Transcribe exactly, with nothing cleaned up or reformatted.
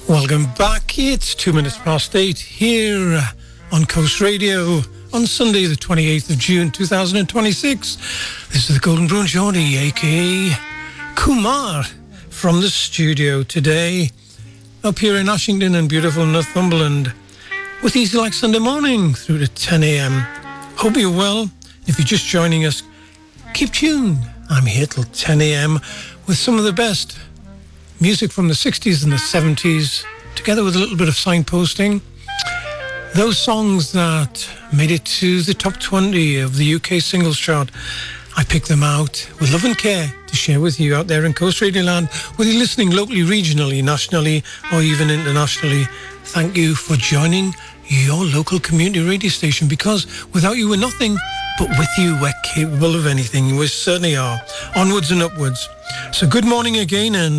Welcome back. It's two minutes past eight here on Coast Radio on Sunday, the twenty-eighth of June, two thousand twenty-six. This is the Golden Brown Geordie, aka Kumar, from the studio today, up here in Ashington and beautiful Northumberland, with Easy Like Sunday morning through to ten a.m. Hope you're well. If you're just joining us, keep tuned. I'm here till ten a.m. with some of the best music from the sixties and the seventies, together with a little bit of signposting. Those songs that made it to the top twenty of the U K singles chart, I picked them out with love and care to share with you out there in Coast Radio Land, whether you're listening locally, regionally, nationally, or even internationally. Thank you for joining your local community radio station, because without you we're nothing, but with you we're capable of anything. We certainly are. Onwards and upwards. So good morning again, and